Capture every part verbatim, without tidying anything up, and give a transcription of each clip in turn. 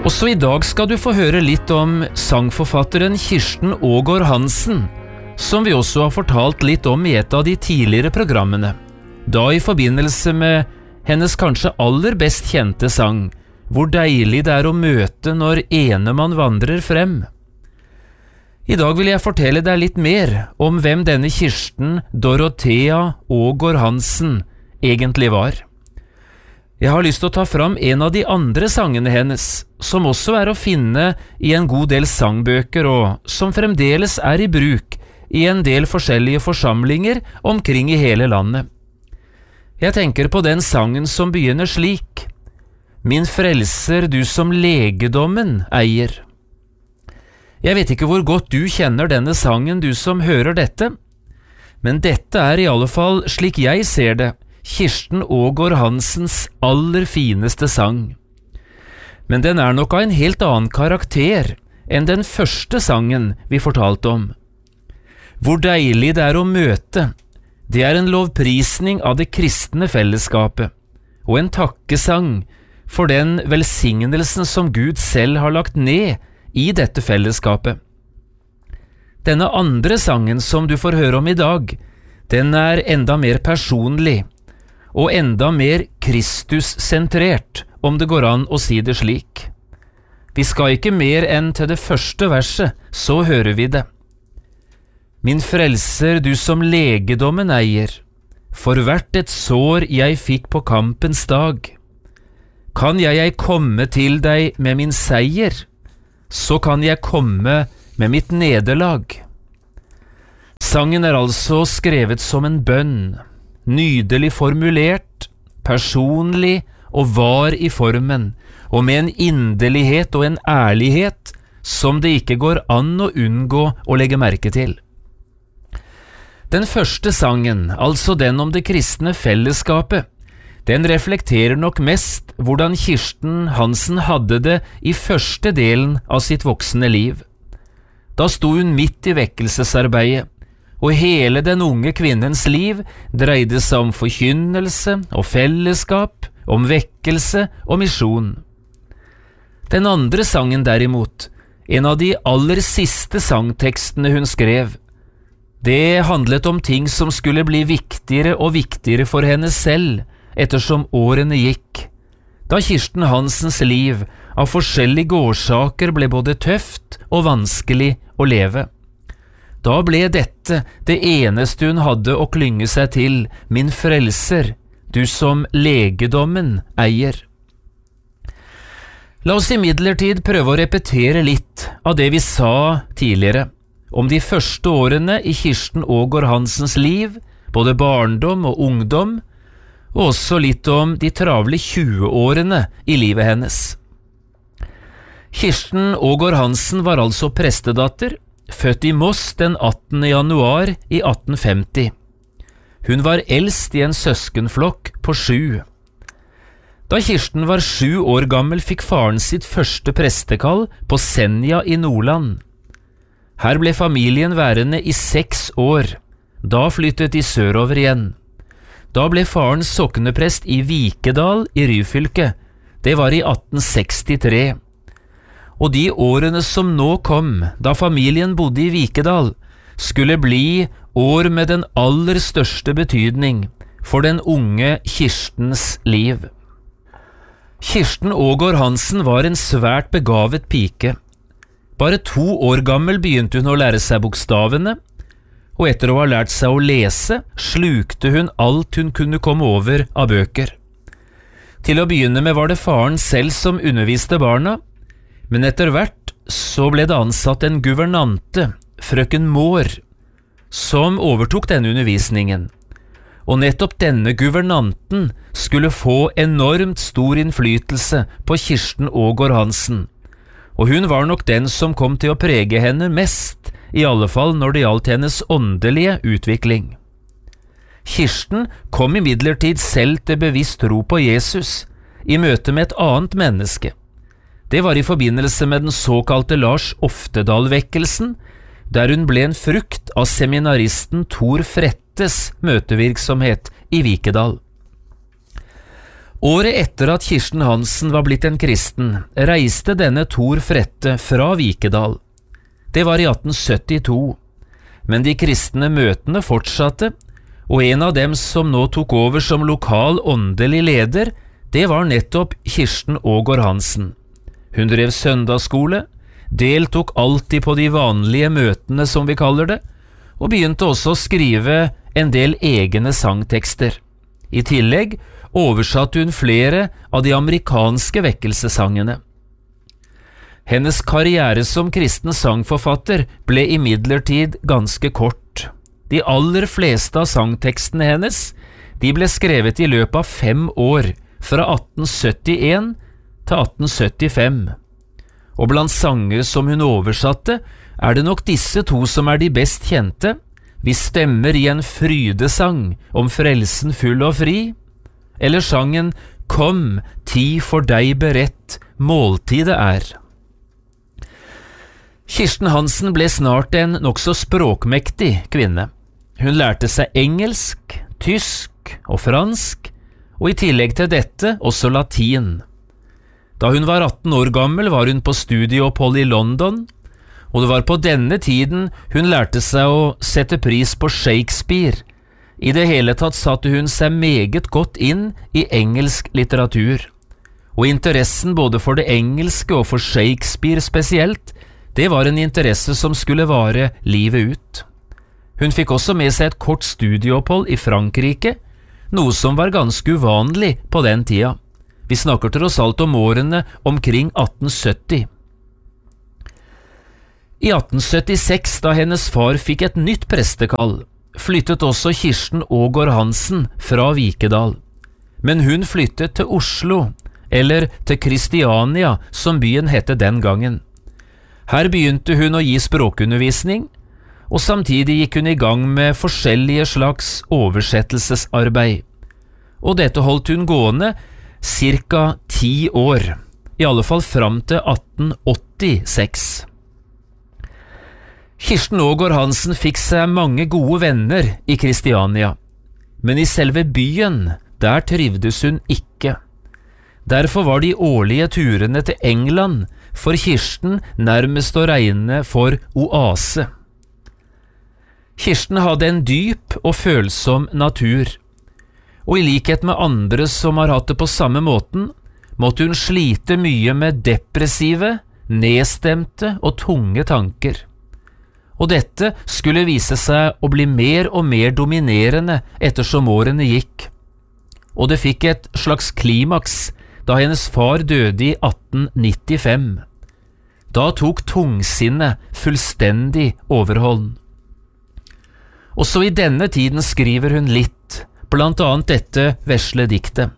Også i dag skal du få høre litt om sangforfatteren Kirsten Aagaard Hansen, som vi også har fortalt litt om i et av de tidligere programmene, da i forbindelse med hennes kanskje aller best kjente sang, Hvor deilig det er å møte når ene man vandrer frem. I dag vil jeg fortelle deg litt mer om hvem denne Kirsten Dorothea Aagaard Hansen egentlig var. Jeg har lyst til å ta fram en av de andre sangene hennes, som også er å finne i en god del sangbøker og som fremdeles er i bruk i en del forskjellige forsamlinger omkring i hele landet. Jeg tenker på den sangen som begynner slik: Min frelser, du som legedommen eier. Jeg vet ikke hvor godt du kjenner denne sangen, du som hører dette, men dette er i alle fall, slik jeg ser det, Kirsten Aagaard Hansens aller fineste sang. Men den er nok av en helt annen karakter enn den første sangen vi fortalte om. Hvor deilig det er å møte, det er en lovprisning av det kristne fellesskapet, og en takkesang for den velsignelsen som Gud selv har lagt ned i dette fellesskapet. Denne andre sangen som du får høre om i dag, den er enda mer personlig, og enda mer Kristus-sentrert, om det går an å si det slik. Vi skal ikke mer enn til det første verset, så hører vi det. Min frelser, du som legedommen eier, for hvert et sår jeg fikk på kampens dag. Kan jeg ei komme til deg med min seier, så kan jeg komme med mitt nederlag. Sangen er altså skrevet som en bønn, nydelig formulert, personlig og var i formen, og med en inderlighet og en ærlighet som det ikke går an å unngå å legge merke til. Den første sangen, altså den om det kristne fellesskapet, den reflekterer nok mest hvordan Kirsten Hansen hadde det i første delen av sitt voksne liv. Da sto hun midt i vekkelsesarbeidet, og hele den unge kvinnens liv dreide seg om forkynnelse og fellesskap, om vekkelse og misjon. Den andre sangen derimot, en av de aller siste sangtekstene hun skrev, det handlet om ting som skulle bli viktigere og viktigere for henne selv ettersom årene gikk, da Kirsten Hansens liv av forskjellige årsaker ble både tøft og vanskelig å leve. Da ble dette det eneste hun hadde å klynge seg til, min frelser, du som legedommen eier. La oss imidlertid prøve å repetere litt av det vi sa tidligere, om de første årene i Kirsten Aagaard Hansens liv, både barndom og ungdom, og også litt om de travle tjue-årene i livet hennes. Kirsten Aagaard Hansen var altså prestedatter, født i Moss den attende januar i atten femti. Hun var eldst i en søskenflokk på sju. Da Kirsten var sju år gammel fikk faren sitt første prestekall på Senja i Nordland. Her ble familien værende i seks år. Da flyttet de sørover igjen. Da ble faren sokneprest i Vikedal i Ryfylke. Det var i atten sekstitre. Og de årene som nå kom, da familien bodde i Vikedal, skulle bli år med den aller største betydning for den unge Kirstens liv. Kirsten Aagaard Hansen var en svært begavet pike. Bare to år gammel begynte hun å lære seg bokstavene, og etter å ha lært seg å lese, slukte hun alt hun kunne komme over av bøker. Til å begynne med var det faren selv som underviste barna, men etter hvert så ble det ansatt en guvernante, frøken Mohr, som overtok denne undervisningen. Og nettopp denne guvernanten skulle få enormt stor innflytelse på Kirsten Aagaard Hansen, og hun var nok den som kom til å prege henne mest, i alle fall når det gjaldt hennes åndelige utvikling. Kirsten kom imidlertid selv til bevisst tro på Jesus, i møte med et annet menneske. Det var i forbindelse med den såkalte Lars Oftedal-vekkelsen, der hun ble en frukt av seminaristen Tor Frettes møtevirksomhet i Vikedal. Året etter at Kirsten Hansen var blitt en kristen, reiste denne Tor Frette fra Vikedal. Det var i atten syttito, men de kristne møtene fortsatte, og en av dem som nå tok over som lokal åndelig leder, det var nettopp Kirsten Aagaard Hansen. Hun drev søndagsskole, deltok alltid på de vanlige møtene som vi kaller det, og begynte også å skrive en del egne sangtekster. I tillegg oversatte hun flere av de amerikanske vekkelsessangene. Hennes karriere som kristen sangforfatter ble imidlertid ganske kort. De aller fleste av sangtekstene hennes, de ble skrevet i løpet av fem år, fra atten syttien til atten syttifem. Og blant sanger som hun oversatte, er det nok disse to som er de best kjente. Vi stemmer i en frydesang om frelsen full og fri, eller sangen Kom, tid for deg berett, måltidet er. Kirsten Hansen ble snart en nokså språkmektig kvinne. Hun lærte seg engelsk, tysk og fransk, og i tillegg til dette også latin. Da hun var atten år gammel var hun på studieopphold i London, og det var på denne tiden hun lærte seg å sette pris på Shakespeare. I det hele tatt satte hun seg meget godt inn i engelsk litteratur, og interessen både for det engelske og for Shakespeare spesielt, det var en interesse som skulle vare livet ut. Hun fikk også med seg et kort studieopphold i Frankrike, noe som var ganske uvanlig på den tida. Vi snakker tross alt om årene omkring atten sytti. I atten syttiseks, da hennes far fikk et nytt prestekall, flyttet også Kirsten Aagaard Hansen fra Vikedal. Men hun flyttet til Oslo, eller til Kristiania, som byen hette den gangen. Her begynte hun å gi språkundervisning, og samtidig gikk hun i gang med forskjellige slags oversettelsesarbeid. Og dette holdt hun gående cirka ti år, i alle fall fram til atten åttiseks. Kirsten Aagaard Hansen fikk seg mange gode venner i Kristiania, men i selve byen, der trivdes hun ikke. Derfor var de årlige turene til England for Kirsten nærmest å regne for oase. Kirsten hadde en dyp og følsom natur, og i likhet med andre som har hatt det på samme måten, måtte hun slite mye med depressive, nedstemte og tunge tanker. Og dette skulle vise seg å bli mer og mer dominerende ettersom årene gikk. Og det fikk et slags klimaks da hennes far døde i atten nittifem. Da tok tungsinnet fullstendig overhånd. Også i denne tiden skriver hun litt, blant annet dette vesle diktet.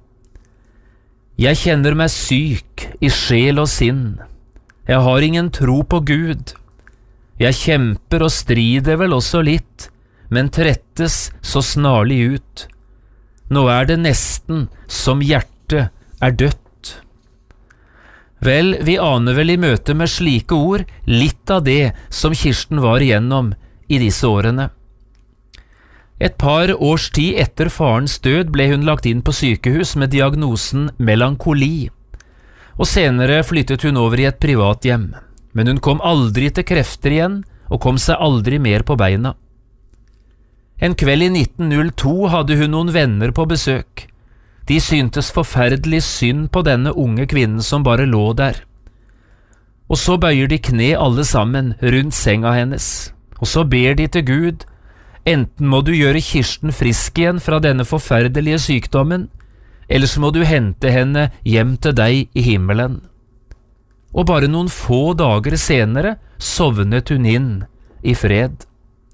Jeg kjenner meg syk i sjel og sinn. Jeg har ingen tro på Gud. Jeg kjemper og strider vel også litt, men trettes så snarlig ut. Nå er det nesten som hjertet er dødt. Vel, vi aner vel i møte med slike ord litt av det som Kirsten var igjennom i disse årene. Et par års tid etter farens død ble hun lagt inn på sykehus med diagnosen melankoli, og senere flyttet hun over i et privat hjem. Men hun kom aldri til krefter igjen, og kom seg aldri mer på beina. En kveld i nitten null to hadde hun noen venner på besøk. De syntes forferdelig synd på denne unge kvinnen som bare lå der. Og så bøyer de kne alle sammen rundt senga hennes, og så ber de til Gud, enten må du gjøre Kirsten frisk igjen fra denne forferdelige sykdommen, eller så må du hente henne hjem til deg i himmelen. Og bare noen få dager senere sovnet hun inn i fred.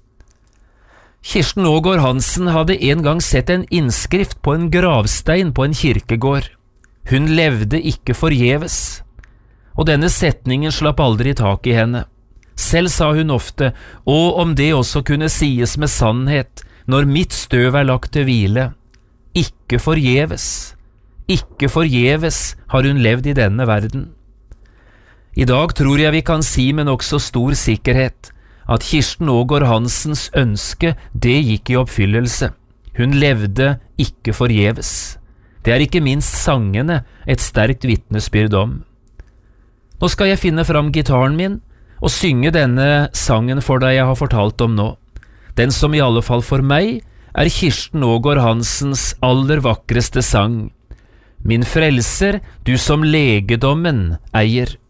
Kirsten Aagaard Hansen hadde en gang sett en innskrift på en gravstein på en kirkegård. Hun levde ikke forgjeves. Og denne setningen slapp aldri tak i henne. Selv sa hun ofte, og om det også kunne sies med sannhet, når mitt støv er lagt til hvile. Ikke forgjeves. Ikke forgjeves har hun levd i denne verden. I dag tror jeg vi kan si med nokså stor sikkerhet at Kirsten Aagaard Hansens ønske, det gikk i oppfyllelse. Hun levde ikke forgjeves. Det er ikke minst sangene et sterkt vitnesbyrd om. Nå skal jeg finne fram gitaren min og synge denne sangen for deg jeg har fortalt om nå. Den som i alle fall for meg er Kirsten Aagaard Hansens aller vakreste sang. Min frelser, du som legedommen eier.